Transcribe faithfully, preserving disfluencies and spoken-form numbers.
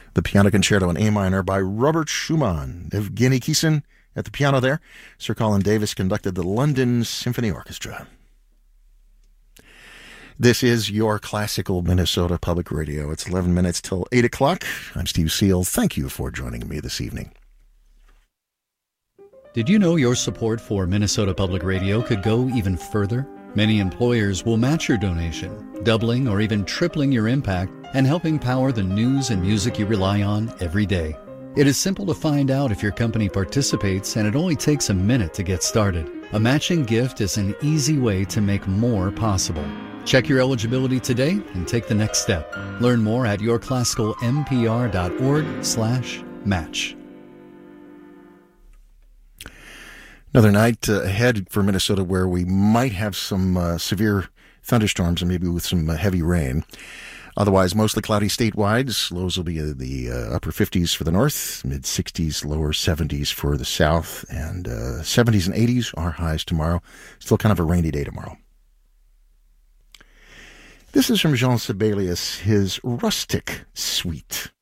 The Piano Concerto in A minor by Robert Schumann. Evgeny Kissin at the piano there. Sir Colin Davis conducted the London Symphony Orchestra. This is your classical Minnesota Public Radio. It's eleven minutes till eight o'clock. I'm Steve Seal. Thank you for joining me this evening. Did you know your support for Minnesota Public Radio could go even further? Many employers will match your donation, doubling or even tripling your impact and helping power the news and music you rely on every day. It is simple to find out if your company participates, and it only takes a minute to get started. A matching gift is an easy way to make more possible. Check your eligibility today and take the next step. Learn more at yourclassicalmpr.org slash match. Another night uh, ahead for Minnesota where we might have some uh, severe thunderstorms and maybe with some uh, heavy rain. Otherwise, mostly cloudy statewide. Lows will be in the uh, upper fifties for the north, mid-sixties, lower seventies for the south, and uh, seventies and eighties are highs tomorrow. Still kind of a rainy day tomorrow. This is from Jean Sibelius, his Rustic Suite.